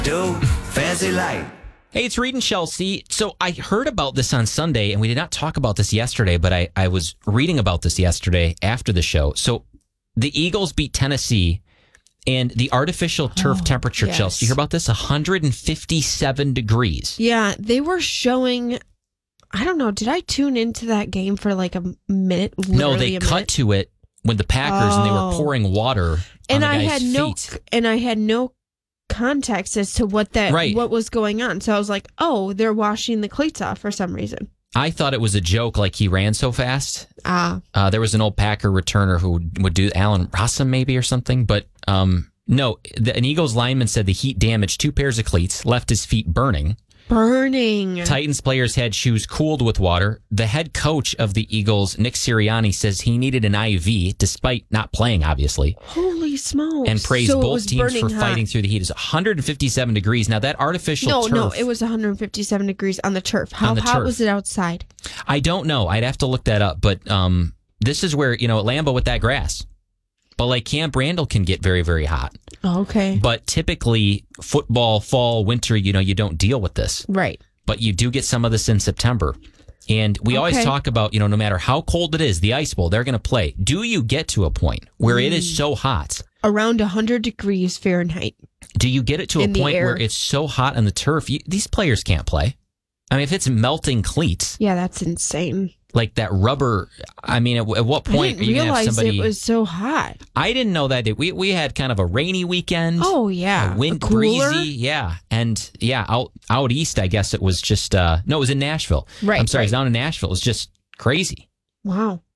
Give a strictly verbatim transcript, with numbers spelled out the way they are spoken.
Do fancy light. Hey, it's Reed and Chelsea. So I heard about this on Sunday, and we did not talk about this yesterday, but I, I was reading about this yesterday after the show. So the Eagles beat Tennessee, and the artificial turf Oh, temperature, yes. Chelsea, you hear about this? one hundred fifty-seven degrees. Yeah, they were showing. I don't know. Did I tune into that game for like a minute? No, they Literally a cut minute? to it when the Packers, and they were Oh. pouring water and on the I guy's had no, feet. and I had no context as to what that Right. what was going on. So I was like, oh, they're washing the cleats off for some reason. I thought it was a joke, like he ran so fast. Ah, Uh, there was an old Packer returner who would, would do Alan Rossum maybe or something, but um, no, the, an Eagles lineman said the heat damaged two pairs of cleats, left his feet burning. burning. Titans players had shoes cooled with water. The head coach of the Eagles, Nick Sirianni, says he needed an I V despite not playing, obviously, Holy smokes! and praised So it both was teams burning for hot. fighting through the heat. It's one hundred fifty-seven degrees. Now, that artificial No, turf... no, it was one hundred fifty-seven degrees on the turf. How On the hot turf. was it outside? I don't know. I'd have to look that up. But um, this is where, you know, at Lambeau with that grass. But like Camp Randall can get very, very hot. Okay, But typically, football, fall, winter, you know, you don't deal with this. right. But you do get some of this in September. And we always Okay. talk about, you know, no matter how cold it is, the Ice Bowl, they're going to play. Do you get to a point where it is so hot? Around one hundred degrees Fahrenheit. Do you get it to In a the point air. where it's so hot on the turf, you, these players can't play? I mean, if it's melting cleats, Yeah, that's insane. like that rubber, I mean, at, at what I point didn't are you going to have realize somebody... it was so hot. I didn't know that. We we had kind of a rainy weekend. Oh yeah, A wind A cooler? breezy, yeah, and yeah, out out east, I guess it was just uh, no, it was in Nashville. Right, I'm sorry, right. it's down in Nashville. It was just crazy. Wow.